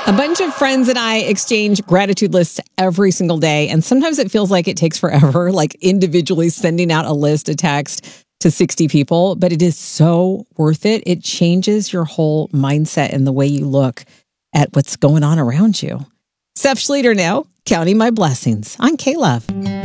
A bunch of friends and I exchange gratitude lists every single day. And sometimes it feels like it takes forever, like individually sending out a list, a text to 60 people. But it is so worth it. It changes your whole mindset and the way you look at what's going on around you. Steph Schlueter now, counting my blessings on K-Love.